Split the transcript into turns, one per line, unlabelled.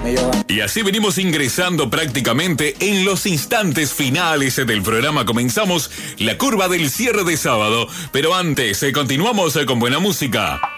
Y así venimos ingresando prácticamente en los instantes finales del programa. Comenzamos la curva del cierre de sábado, pero antes continuamos con buena música.